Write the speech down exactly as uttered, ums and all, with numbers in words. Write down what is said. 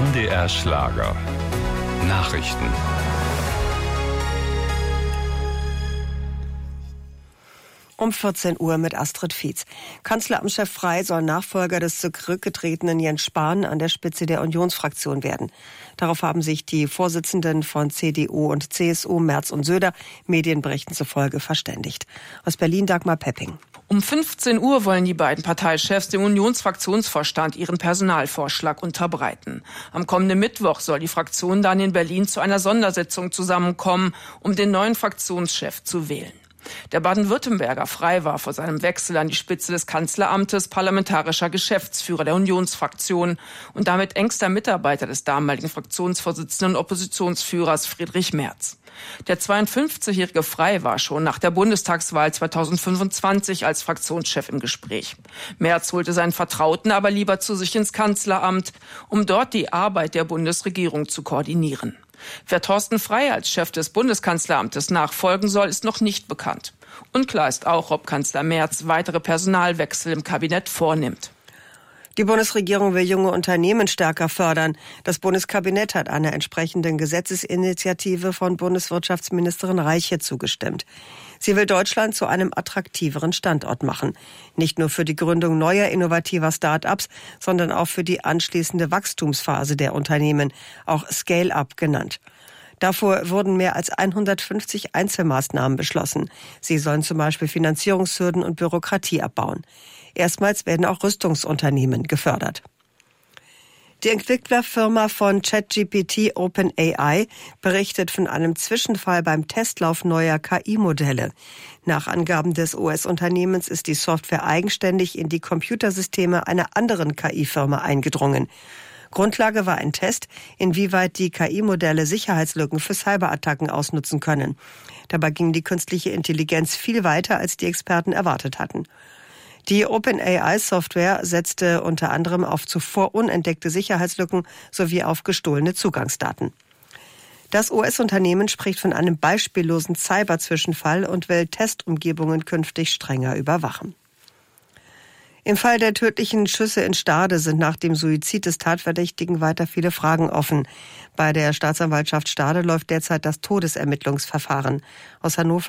N D R Schlager. Nachrichten. Um vierzehn Uhr mit Astrid Fietz. Kanzleramtschef Frey soll Nachfolger des zurückgetretenen Jens Spahn an der Spitze der Unionsfraktion werden. Darauf haben sich die Vorsitzenden von C D U und C S U, Merz und Söder, Medienberichten zufolge verständigt. Aus Berlin Dagmar Pepping. Um fünfzehn Uhr wollen die beiden Parteichefs dem Unionsfraktionsvorstand ihren Personalvorschlag unterbreiten. Am kommenden Mittwoch soll die Fraktion dann in Berlin zu einer Sondersitzung zusammenkommen, um den neuen Fraktionschef zu wählen. Der Baden-Württemberger Frey war vor seinem Wechsel an die Spitze des Kanzleramtes parlamentarischer Geschäftsführer der Unionsfraktion und damit engster Mitarbeiter des damaligen Fraktionsvorsitzenden und Oppositionsführers Friedrich Merz. Der zweiundfünfzigjährige Frey war schon nach der Bundestagswahl zweitausendfünfundzwanzig als Fraktionschef im Gespräch. Merz holte seinen Vertrauten aber lieber zu sich ins Kanzleramt, um dort die Arbeit der Bundesregierung zu koordinieren. Wer Thorsten Frey als Chef des Bundeskanzleramtes nachfolgen soll, ist noch nicht bekannt. Unklar ist auch, ob Kanzler Merz weitere Personalwechsel im Kabinett vornimmt. Die Bundesregierung will junge Unternehmen stärker fördern. Das Bundeskabinett hat einer entsprechenden Gesetzesinitiative von Bundeswirtschaftsministerin Reiche zugestimmt. Sie will Deutschland zu einem attraktiveren Standort machen. Nicht nur für die Gründung neuer innovativer Start-ups, sondern auch für die anschließende Wachstumsphase der Unternehmen, auch Scale-up genannt. Davor wurden mehr als hundertfünfzig Einzelmaßnahmen beschlossen. Sie sollen zum Beispiel Finanzierungshürden und Bürokratie abbauen. Erstmals werden auch Rüstungsunternehmen gefördert. Die Entwicklerfirma von ChatGPT OpenAI berichtet von einem Zwischenfall beim Testlauf neuer K I-Modelle. Nach Angaben des U S-Unternehmens ist die Software eigenständig in die Computersysteme einer anderen K I-Firma eingedrungen. Grundlage war ein Test, inwieweit die K I-Modelle Sicherheitslücken für Cyberattacken ausnutzen können. Dabei ging die künstliche Intelligenz viel weiter, als die Experten erwartet hatten. Die OpenAI-Software setzte unter anderem auf zuvor unentdeckte Sicherheitslücken sowie auf gestohlene Zugangsdaten. Das U S-Unternehmen spricht von einem beispiellosen Cyber-Zwischenfall und will Testumgebungen künftig strenger überwachen. Im Fall der tödlichen Schüsse in Stade sind nach dem Suizid des Tatverdächtigen weiter viele Fragen offen. Bei der Staatsanwaltschaft Stade läuft derzeit das Todesermittlungsverfahren. Aus Hannover